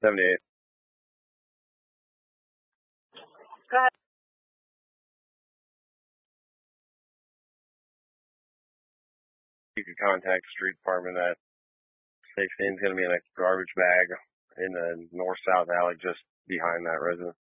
78. Go ahead. You could contact the street department at 16. It's going to be in a garbage bag in the north-south alley just behind that residence.